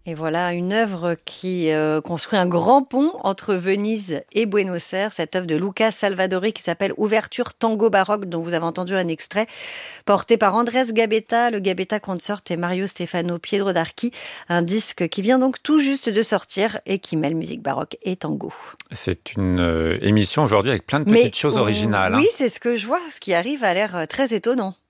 Et voilà une œuvre qui construit un grand pont entre Venise et Buenos Aires, cette œuvre de Luca Salvadori qui s'appelle Ouverture Tango Baroque, dont vous avez entendu un extrait, porté par Andrés Gabetta, le Gabetta Consort et Mario Stefano Piedrodarchi, un disque qui vient donc tout juste de sortir et qui mêle musique baroque et tango. C'est une émission aujourd'hui avec plein de Mais petites choses originales, oui, hein. c'est ce que je vois, ce qui arrive a l'air très étonnant.